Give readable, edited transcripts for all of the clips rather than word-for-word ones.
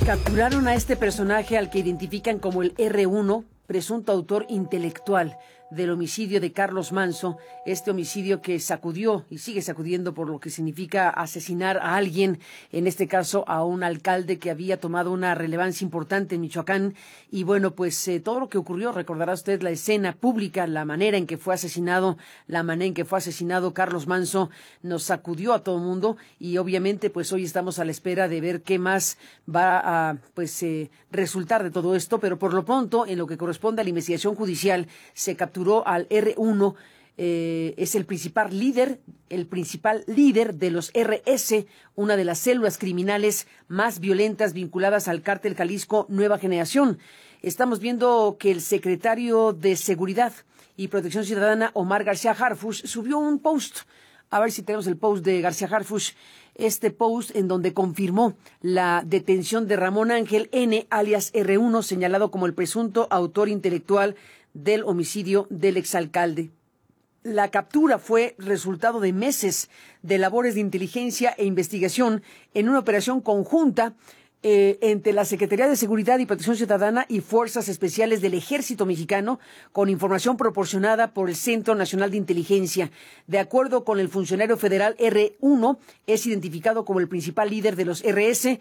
Capturaron a este personaje al que identifican como el R1, presunto autor intelectual del homicidio de Carlos Manzo, este homicidio que sacudió y sigue sacudiendo por lo que significa asesinar a alguien, en este caso a un alcalde que había tomado una relevancia importante en Michoacán. Y bueno, pues todo lo que ocurrió, recordará usted la escena pública, la manera en que fue asesinado, Carlos Manzo, nos sacudió a todo el mundo y obviamente pues hoy estamos a la espera de ver qué más va a resultar de todo esto, pero por lo pronto, en lo que corresponde a la investigación judicial, se capturó al R1, es el principal líder de los RS, una de las células criminales más violentas vinculadas al cártel Jalisco Nueva Generación. Estamos viendo que el secretario de Seguridad y Protección Ciudadana, Omar García Harfuch, subió un post. A ver si tenemos el post de García Harfuch. Este post en donde confirmó la detención de Ramón Ángel N., alias R1, señalado como el presunto autor intelectual del homicidio del exalcalde. La captura fue resultado de meses de labores de inteligencia e investigación en una operación conjunta entre la Secretaría de Seguridad y Protección Ciudadana y Fuerzas Especiales del Ejército Mexicano, con información proporcionada por el Centro Nacional de Inteligencia. De acuerdo con el funcionario federal, R1 es identificado como el principal líder de los RS.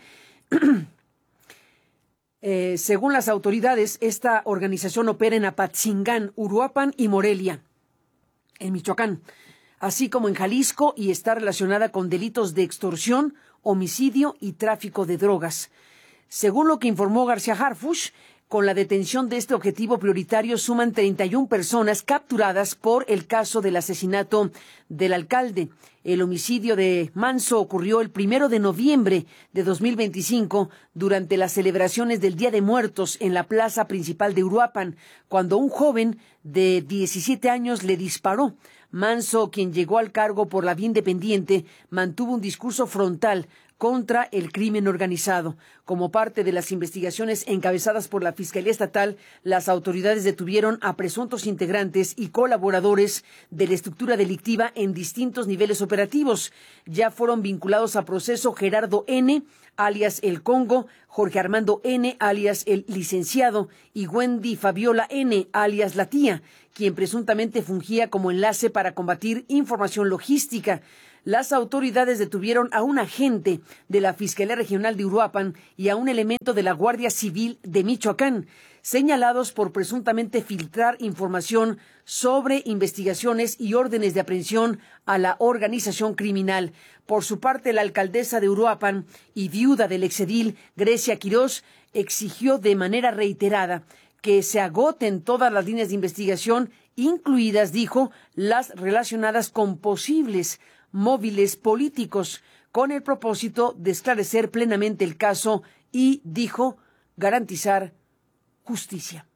Según las autoridades, esta organización opera en Apatzingán, Uruapan y Morelia, en Michoacán, así como en Jalisco, y está relacionada con delitos de extorsión, homicidio y tráfico de drogas. Según lo que informó García Harfuch, con la detención de este objetivo prioritario suman 31 personas capturadas por el caso del asesinato del alcalde. El homicidio de Manzo ocurrió el 1 de noviembre de 2025 durante las celebraciones del Día de Muertos en la plaza principal de Uruapan, cuando un joven de 17 años le disparó. Manzo, quien llegó al cargo por la vía independiente, mantuvo un discurso frontal contra el crimen organizado. Como parte de las investigaciones encabezadas por la Fiscalía Estatal, las autoridades detuvieron a presuntos integrantes y colaboradores de la estructura delictiva en distintos niveles operativos. Ya fueron vinculados a proceso Gerardo N., alias El Congo, Jorge Armando N., alias El Licenciado, y Wendy Fabiola N., alias La Tía, quien presuntamente fungía como enlace para combatir información logística. Las autoridades detuvieron a un agente de la Fiscalía Regional de Uruapan y a un elemento de la Guardia Civil de Michoacán, señalados por presuntamente filtrar información sobre investigaciones y órdenes de aprehensión a la organización criminal. Por su parte, la alcaldesa de Uruapan y viuda del exedil, Grecia Quirós, exigió de manera reiterada que se agoten todas las líneas de investigación, incluidas, dijo, las relacionadas con posibles móviles políticos, con el propósito de esclarecer plenamente el caso y, dijo, garantizar justicia.